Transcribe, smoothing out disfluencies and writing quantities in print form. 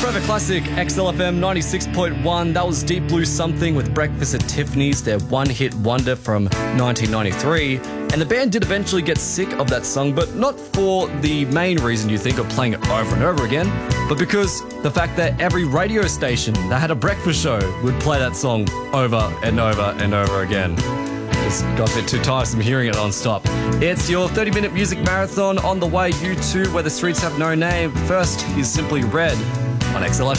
Forever Classic, XLFM 96.1. That was Deep Blue Something with Breakfast at Tiffany's, their one-hit wonder from 1993. And the band did eventually get sick of that song, but not for the main reason you think of playing it over and over again, but because the fact that every radio station that had a breakfast show would play that song over and over and over again. Just got a bit too tiresome hearing it non-stop. It's your 30-minute music marathon on the way, U2, where the streets have no name. First is Simply Red on XLFM.